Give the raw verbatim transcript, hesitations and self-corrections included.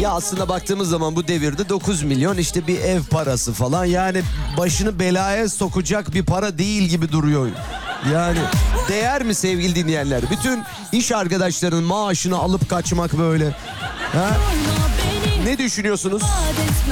Ya aslında baktığımız zaman bu devirde dokuz milyon işte bir ev parası falan, yani başını belaya sokacak bir para değil gibi duruyor. Yani değer mi sevgili dinleyenler? Bütün iş arkadaşlarının maaşını alıp kaçmak böyle. Ha? Ne düşünüyorsunuz?